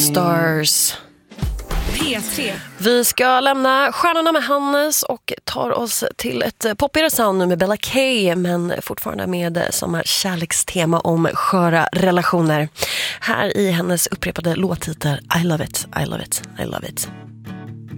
Stars. P3. Vi ska lämna Stjärnorna med Hannes och tar oss till ett poppigare sound nu med Bella K, men fortfarande med samma kärlekstema om sköra relationer. Här i hennes upprepade låttitlar I love it, I love it, I love it.